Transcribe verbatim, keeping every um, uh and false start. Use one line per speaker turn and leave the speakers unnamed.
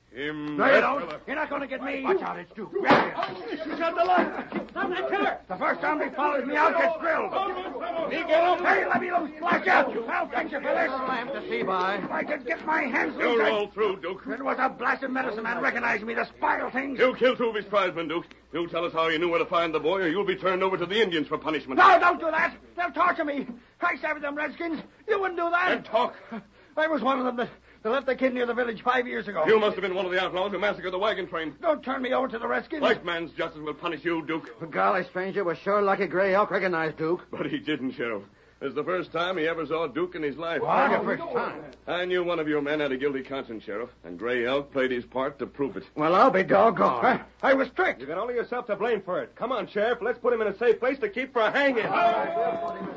Him.
No, you don't. You're not going to get me. Watch out, it's Duke. Grab him.
He's got the light. Stop that killer.
The first time he follows me out, gets drilled.
He get up.
Hey, let me loose. Watch out. I'll get you for this.
Slam to see by.
If I could get my hands loose.
You're
I...
all through, Duke.
It was a blasted medicine man recognized me, the spiral things.
You killed two of his tribesmen, Duke. You tell us how you knew where to find the boy, or you'll be turned over to the Indians for punishment.
No, don't do that. They'll torture me. I saved them redskins. You wouldn't do that.
And talk.
I was one of them that, that left the kid near the village five years ago.
You must have been one of the outlaws who massacred the wagon train.
Don't turn me over to the redskins.
White man's justice will punish you, Duke.
Golly, stranger, was sure lucky Gray Elk recognized Duke.
But he didn't, Sheriff. It's the first time he ever saw Duke in his life.
What? The first time?
I knew one of your men had a guilty conscience, Sheriff, and Gray Elk played his part to prove it.
Well, I'll be doggone.
I, I was tricked.
You got only yourself to blame for it. Come on, Sheriff. Let's put him in a safe place to keep for a hanging.